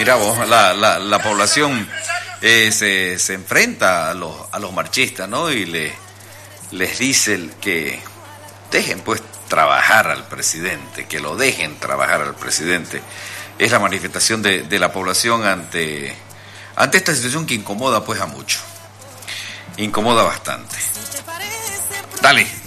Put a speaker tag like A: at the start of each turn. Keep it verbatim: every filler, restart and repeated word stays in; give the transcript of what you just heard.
A: mira vos, la, la, la población eh, se, se enfrenta a los, a los marchistas, ¿no? Y le, les dice que dejen pues trabajar al presidente, que lo dejen trabajar al presidente. Es la manifestación de, de la población ante, ante esta situación que incomoda pues a mucho. Incomoda bastante. Dale.